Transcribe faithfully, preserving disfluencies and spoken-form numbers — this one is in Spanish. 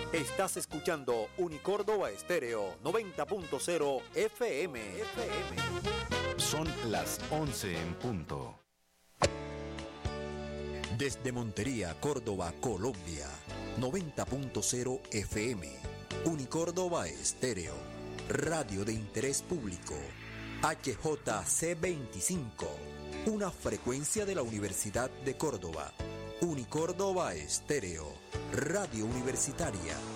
Estás escuchando Unicórdoba Estéreo noventa punto cero F M. F M. Son las once en punto. Desde Montería, Córdoba, Colombia, noventa punto cero F M. Unicórdoba Estéreo, radio de interés público. H J C veinticinco, una frecuencia de la Universidad de Córdoba. Unicórdoba Estéreo, radio universitaria.